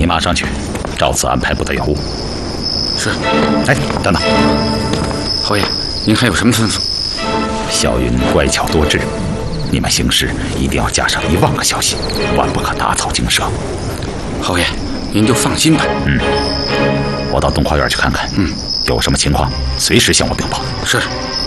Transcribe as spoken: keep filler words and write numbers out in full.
你马上去，照此安排部队任务。 是。 哎，等等， 侯爷，您还有什么吩咐？ 小云乖巧多智，你们行事一定要加上一万个小心，万不可打草惊蛇。 侯爷，您就放心吧。 嗯，我到东花园去看看。 嗯， 有什么情况随时向我禀报。 是。